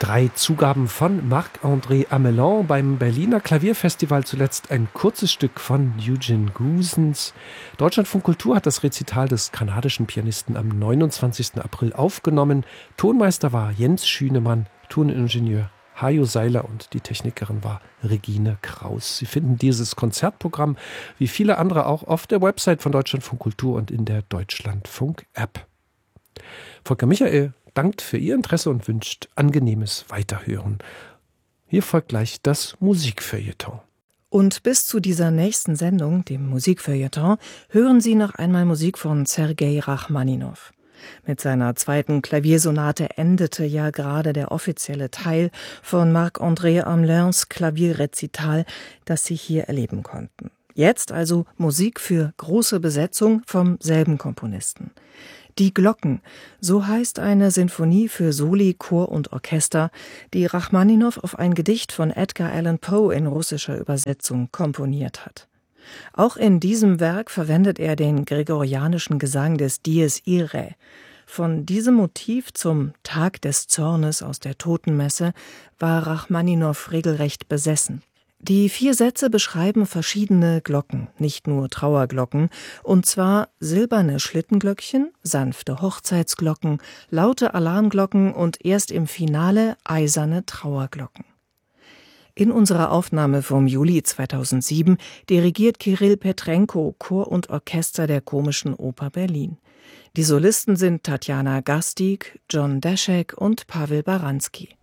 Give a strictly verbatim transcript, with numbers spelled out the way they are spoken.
Drei Zugaben von Marc-André Amelin, beim Berliner Klavierfestival zuletzt ein kurzes Stück von Eugen Goossens. Deutschlandfunk Kultur hat das Rezital des kanadischen Pianisten am neunundzwanzigsten April aufgenommen. Tonmeister war Jens Schünemann, Toningenieur Hajo Seiler und die Technikerin war Regine Kraus. Sie finden dieses Konzertprogramm, wie viele andere auch, auf der Website von Deutschlandfunk Kultur und in der Deutschlandfunk-App. Volker Michael dankt für Ihr Interesse und wünscht angenehmes Weiterhören. Hier folgt gleich das Musikfeuilleton. Und bis zu dieser nächsten Sendung, dem Musikfeuilleton, hören Sie noch einmal Musik von Sergei Rachmaninow. Mit seiner zweiten Klaviersonate endete ja gerade der offizielle Teil von Marc-André Amelins Klavierrezital, das Sie hier erleben konnten. Jetzt also Musik für große Besetzung vom selben Komponisten. Die Glocken, so heißt eine Sinfonie für Soli, Chor und Orchester, die Rachmaninow auf ein Gedicht von Edgar Allan Poe in russischer Übersetzung komponiert hat. Auch in diesem Werk verwendet er den gregorianischen Gesang des Dies Irae. Von diesem Motiv zum Tag des Zornes aus der Totenmesse war Rachmaninow regelrecht besessen. Die vier Sätze beschreiben verschiedene Glocken, nicht nur Trauerglocken, und zwar silberne Schlittenglöckchen, sanfte Hochzeitsglocken, laute Alarmglocken und erst im Finale eiserne Trauerglocken. In unserer Aufnahme vom Juli zweitausendsieben dirigiert Kirill Petrenko Chor und Orchester der Komischen Oper Berlin. Die Solisten sind Tatjana Gastig, John Daschek und Pawel Baranski.